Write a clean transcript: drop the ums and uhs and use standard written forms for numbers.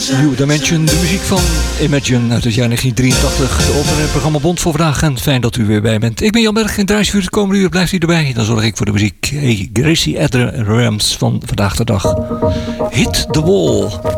New Dimension, de muziek van Imagine uit het jaar 1983. De opener in het programma Bond voor Vandaag. En fijn dat u weer bij bent. Ik ben Jan Berg. In het het komende uur blijft u erbij. Dan zorg ik voor de muziek. Hey, Gracie Abrams van vandaag de dag. Hit the Wall.